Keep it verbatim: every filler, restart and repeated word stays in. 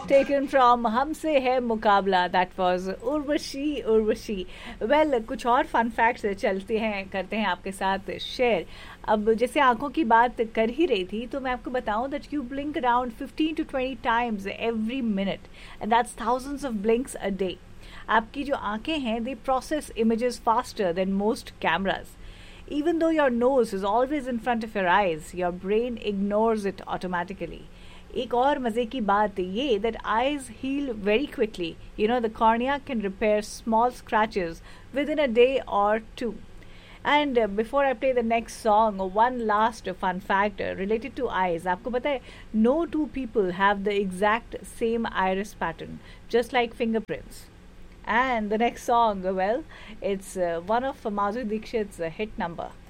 Taken from हमसे है मुकाबला. That was Urvashi Urvashi. Well, कुछ और फन फैक्ट्स चलते हैं करते हैं आपके साथ शेयर. अब जैसे आंखों की बात कर ही रही थी तो मैं आपको बताऊं that you blink around fifteen to twenty times every minute and that's thousands of blinks a day. आपकी जो आंखें हैं they process images faster than most cameras. Even though your nose is always in front of your eyes, your brain ignores it automatically. एक और मज़े की बात ये that eyes heal very quickly. You know, the cornea can repair small scratches within a day or two. And uh, before I play the next song, one last fun fact uh, related to eyes. आपको पता है, no two people have the exact same iris pattern, just like fingerprints. And the next song, well, it's uh, one of Madhuri Dixit's uh, hit number.